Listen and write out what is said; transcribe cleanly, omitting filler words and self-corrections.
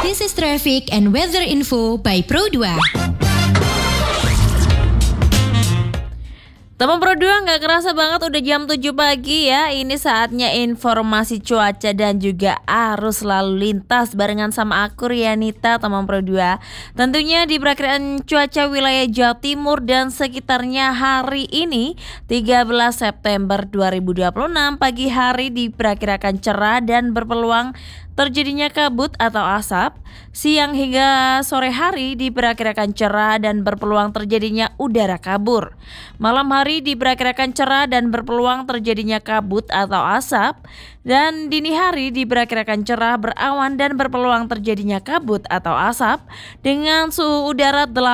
This is traffic and weather info by Pro2. Teman Pro2, nggak kerasa banget udah jam 7 pagi ya. Ini saatnya informasi cuaca dan juga arus lalu lintas barengan sama aku Rianita, teman Pro2. Tentunya di perakiraan cuaca wilayah Jawa Timur dan sekitarnya hari ini 13 September 2026 pagi hari diperkirakan cerah dan berpeluang terjadinya kabut atau asap. Siang hingga sore hari diperkirakan cerah dan berpeluang terjadinya udara kabur. Malam hari diperkirakan cerah dan berpeluang terjadinya kabut atau asap. Dan dini hari diperkirakan cerah berawan dan berpeluang terjadinya kabut atau asap dengan suhu udara